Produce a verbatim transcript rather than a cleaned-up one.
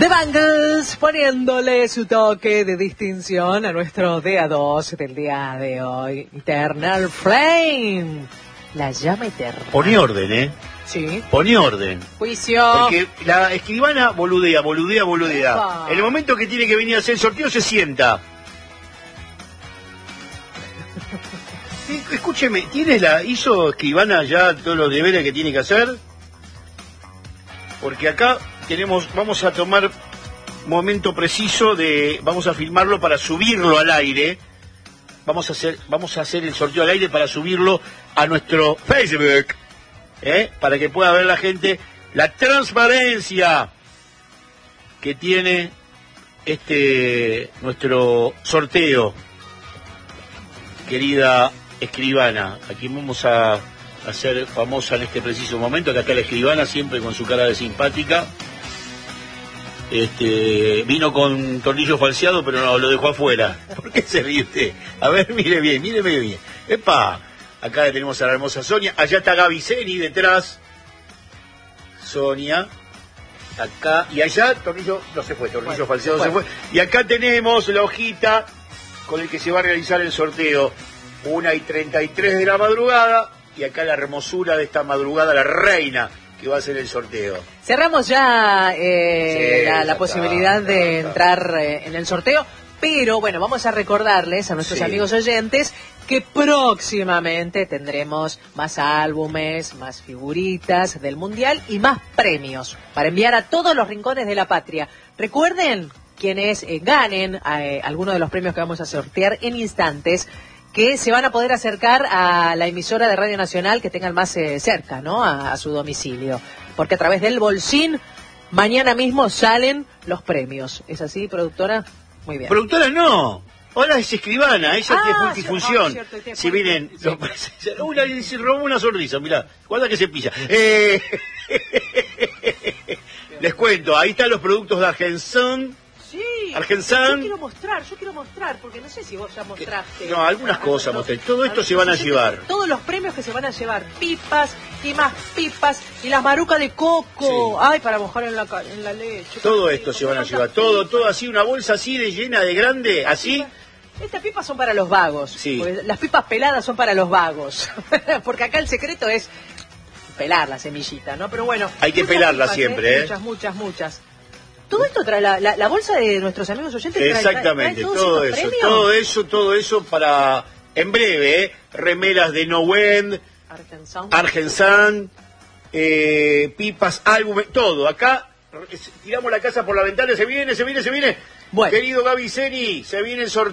The Bangles poniéndole su toque de distinción a nuestro D A dos del día de hoy. Eternal Flame, la llama eterna. Poné orden, ¿eh? Sí. Poné orden. Juicio. Porque la escribana boludea, boludea, boludea. Epa. En el momento que tiene que venir a hacer el sorteo se sienta. Escúcheme, ¿tiene la, hizo escribana ya todos los deberes que tiene que hacer? Porque acá tenemos, vamos a tomar momento preciso de, vamos a filmarlo para subirlo al aire. Vamos a hacer, vamos a hacer el sorteo al aire para subirlo a nuestro Facebook, ¿eh? Para que pueda ver la gente la transparencia que tiene este nuestro sorteo, querida escribana. Aquí vamos a hacer famosa en este preciso momento. Acá está la escribana, siempre con su cara de simpática. Este, vino con tornillo falseado, pero no, lo dejó afuera. ¿Por qué se ríe usted? A ver, mire bien, mire bien. ¡Epa! Acá tenemos a la hermosa Sonia. Allá está Gaby Seni detrás. Sonia. Acá. Y allá, tornillo, no se fue, tornillo bueno, falseado se fue. se fue. Y acá tenemos la hojita con el que se va a realizar el sorteo. Una y treinta y tres de la madrugada. Y acá la hermosura de esta madrugada, la reina que va a hacer el sorteo. Cerramos ya eh, sí, la, la está, posibilidad está, de está. entrar eh, en el sorteo, pero bueno, vamos a recordarles a nuestros sí. amigos oyentes que próximamente tendremos más álbumes, más figuritas del Mundial y más premios para enviar a todos los rincones de la patria. Recuerden, quienes eh, ganen eh, alguno de los premios que vamos a sortear en instantes, que se van a poder acercar a la emisora de Radio Nacional que tengan más eh, cerca, ¿no? A, a su domicilio. Porque a través del bolsín, mañana mismo salen los premios. ¿Es así, productora? Muy bien. Productora no. Ahora es escribana, ella ah, tiene multifunción. Cierto, oh, cierto, si vienen, sí. los, una, se robó una sonrisa, mirá, guarda que se pilla. Eh, les cuento, ahí están los productos de Argensan. Sí, Argensan. yo quiero mostrar, yo quiero mostrar, porque no sé si vos ya mostraste. No, algunas cosas mostré. Todo esto se van a llevar. Todos los premios que se van a llevar, pipas y más pipas y las marucas de coco. Sí. Ay, para mojar en la, en la leche. Todo esto se van a llevar, todo, todo así, una bolsa así de llena de grande, así. Estas pipas son para los vagos. Sí. Las pipas peladas son para los vagos. Porque acá el secreto es pelar la semillita, ¿no? Pero bueno. Hay que pelarla pipas, siempre, ¿eh? Muchas, muchas, muchas. Todo esto trae la, la, la bolsa de nuestros amigos oyentes. Exactamente, trae, trae todo eso, premios. todo eso, todo eso para, en breve, ¿eh? Remeras de No Wend, Argensan, Argensan eh, pipas, álbumes, todo. Acá tiramos la casa por la ventana, se viene, se viene, se viene. Bueno. Querido Gaby Seni, se viene el sorteo.